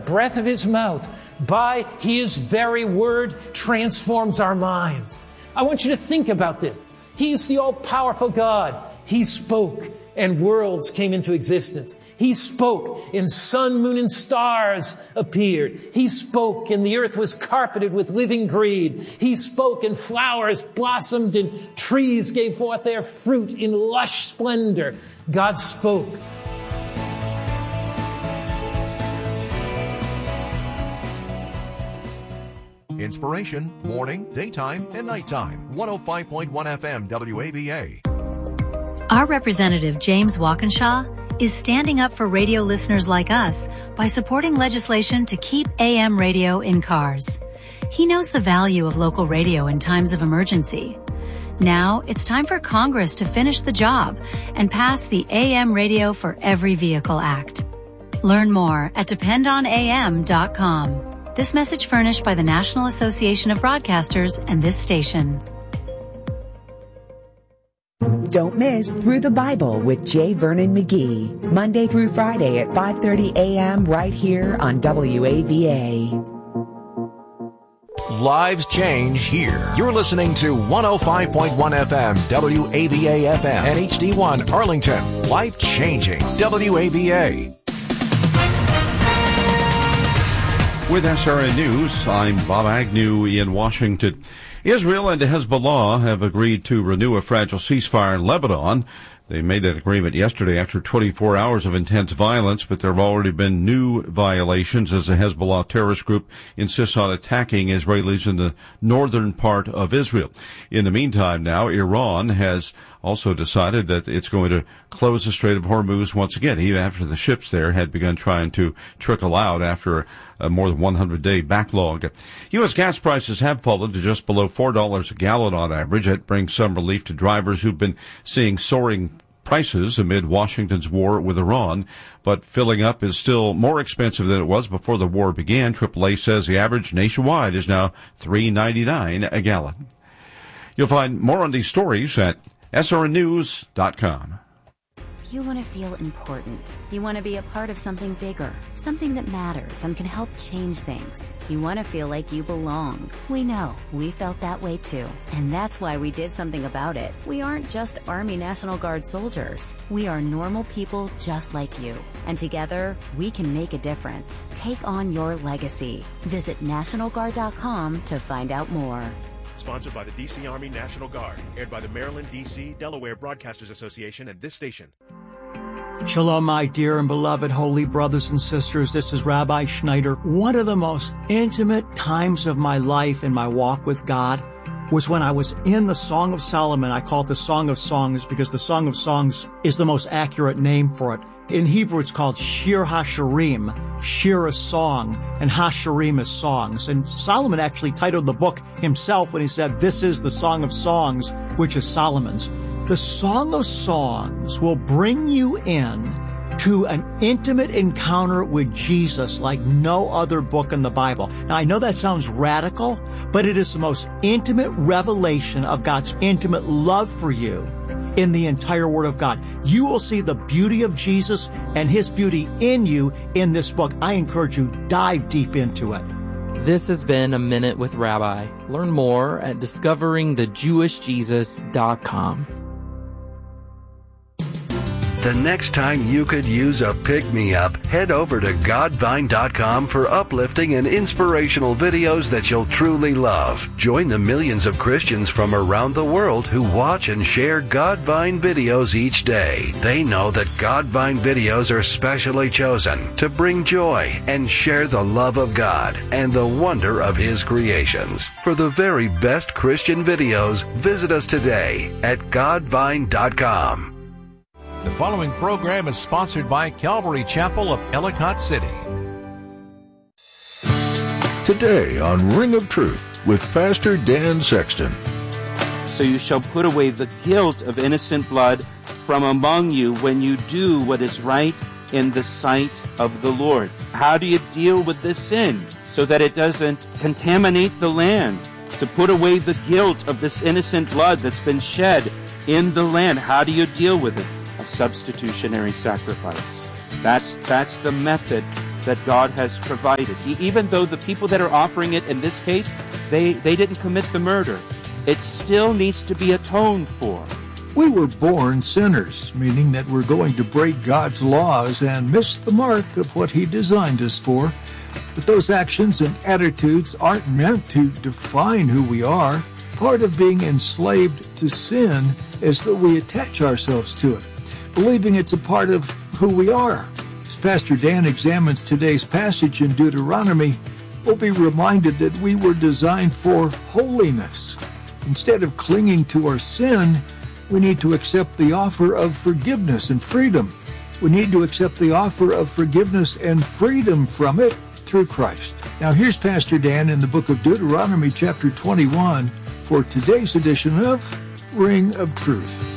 breath of His mouth, by His very word, transforms our minds. I want you to think about this. He's the all-powerful God. He spoke, and worlds came into existence. He spoke, and sun, moon, and stars appeared. He spoke, and the earth was carpeted with living green. He spoke, and flowers blossomed, and trees gave forth their fruit in lush splendor. God spoke. Inspiration, morning, daytime, and nighttime. 105.1 FM WAVA. Our representative, James Walkinshaw, is standing up for radio listeners like us by supporting legislation to keep AM radio in cars. He knows the value of local radio in times of emergency. Now it's time for Congress to finish the job and pass the AM Radio for Every Vehicle Act. Learn more at dependonam.com. This message furnished by the National Association of Broadcasters and this station. Don't miss Through the Bible with J. Vernon McGee, Monday through Friday at 5:30 a.m. right here on WAVA. Lives change here. You're listening to 105.1 FM WAVA FM and HD1 Arlington. Life changing WAVA. With SRN News, I'm Bob Agnew in Washington. Israel and Hezbollah have agreed to renew a fragile ceasefire in Lebanon. They made that agreement yesterday after 24 hours of intense violence, but there have already been new violations as the Hezbollah terrorist group insists on attacking Israelis in the northern part of Israel. In the meantime now, Iran has also decided that it's going to close the Strait of Hormuz once again, even after the ships there had begun trying to trickle out after a more than 100-day backlog. U.S. gas prices have fallen to just below $4 a gallon on average. That brings some relief to drivers who've been seeing soaring prices amid Washington's war with Iran. But filling up is still more expensive than it was before the war began. AAA says the average nationwide is now $3.99 a gallon. You'll find more on these stories at srnnews.com. You want to feel important. You want to be a part of something bigger, something that matters and can help change things. You want to feel like you belong. We know. We felt that way too. And that's why we did something about it. We aren't just Army National Guard soldiers. We are normal people just like you. And together, we can make a difference. Take on your legacy. Visit NationalGuard.com to find out more. Sponsored by the D.C. Army National Guard. Aired by the Maryland, D.C., Delaware Broadcasters Association and this station. Shalom, my dear and beloved holy brothers and sisters. This is Rabbi Schneider. One of the most intimate times of my life in my walk with God was when I was in the Song of Solomon. I call it the Song of Songs because the Song of Songs is the most accurate name for it. In Hebrew, it's called Shir HaShirim. Shir is song, and HaShirim is songs. And Solomon actually titled the book himself when he said, "This is the Song of Songs," which is Solomon's. The Song of Songs will bring you in to an intimate encounter with Jesus like no other book in the Bible. Now, I know that sounds radical, but it is the most intimate revelation of God's intimate love for you in the entire Word of God. You will see the beauty of Jesus and His beauty in you in this book. I encourage you, dive deep into it. This has been A Minute with Rabbi. Learn more at discoveringthejewishjesus.com. The next time you could use a pick-me-up, head over to godvine.com for uplifting and inspirational videos that you'll truly love. Join the millions of Christians from around the world who watch and share Godvine videos each day. They know that Godvine videos are specially chosen to bring joy and share the love of God and the wonder of His creations. For the very best Christian videos, visit us today at godvine.com. The following program is sponsored by Calvary Chapel of Ellicott City. Today on Ring of Truth with Pastor Dan Sexton. So you shall put away the guilt of innocent blood from among you when you do what is right in the sight of the Lord. How do you deal with this sin so that it doesn't contaminate the land? To put away the guilt of this innocent blood that's been shed in the land. How do you deal with it? A substitutionary sacrifice. That's the method that God has provided. Even though the people that are offering it in this case, they didn't commit the murder, it still needs to be atoned for. We were born sinners, meaning that we're going to break God's laws and miss the mark of what He designed us for. But those actions and attitudes aren't meant to define who we are. Part of being enslaved to sin is that we attach ourselves to it, believing it's a part of who we are. As Pastor Dan examines today's passage in Deuteronomy, we'll be reminded that we were designed for holiness. Instead of clinging to our sin, we need to accept the offer of forgiveness and freedom. We need to accept the offer of forgiveness and freedom from it through Christ. Now here's Pastor Dan in the book of Deuteronomy chapter 21 for today's edition of Ring of Truth.